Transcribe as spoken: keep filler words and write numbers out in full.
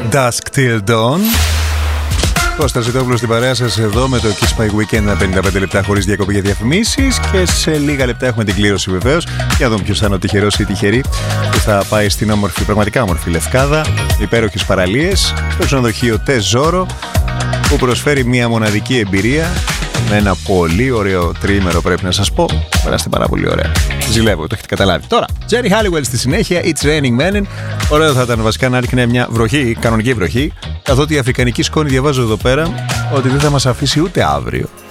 Dusk Till Dawn. Κώστας Ζητόπουλος στην παρέα σας εδώ με το Kiss My Weekend, πενήντα πέντε λεπτά χωρίς διακοπή για διαφημίσεις, και σε λίγα λεπτά έχουμε την κλήρωση βεβαίως. Για να δούμε ποιος θα είναι ο τυχερός ή τυχερή που θα πάει στην όμορφη, πραγματικά όμορφη Λευκάδα, υπέροχες παραλίες, στο ξενοδοχείο Τεζόρο, που προσφέρει μια μοναδική εμπειρία με ένα πολύ ωραίο τριήμερο, πρέπει να σας πω. Περάστε πάρα πολύ ωραία. Ζηλεύω, το έχετε καταλάβει. Τώρα, Jerry Halliwell στη συνέχεια, It's Raining Men. Ωραίο θα ήταν βασικά να ρίχνει μια βροχή, κανονική βροχή, καθότι η αφρικανική σκόνη, διαβάζω εδώ πέρα, ότι δεν θα μας αφήσει ούτε αύριο.